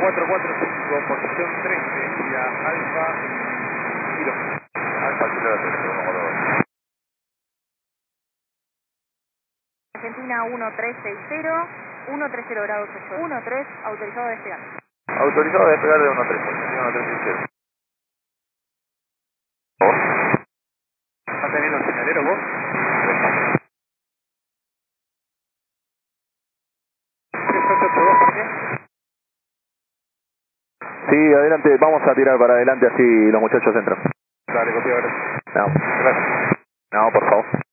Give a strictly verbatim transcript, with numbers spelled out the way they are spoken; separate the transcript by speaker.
Speaker 1: cuatro cuatro cinco, posición trece, vía Alfa Kilo.
Speaker 2: Alfa Kilo trece, uno cuatro dos.
Speaker 3: Argentina uno tres seis cero, uno tres cero grados ocho uno tres, autorizado a despegar.
Speaker 2: Autorizado a despegar de uno tres, Argentina uno tres seis cero. ¿Vos?
Speaker 1: ¿Estás teniendo el señalero vos? tres ocho ocho dos, ¿por qué?
Speaker 2: Sí, adelante, vamos a tirar para adelante así los muchachos entran.
Speaker 1: Dale, copia, gracias.
Speaker 2: No,
Speaker 1: Gracias.
Speaker 2: no, por favor.